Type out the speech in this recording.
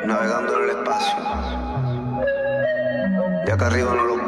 navegando en el espacio. Ya que arriba no lo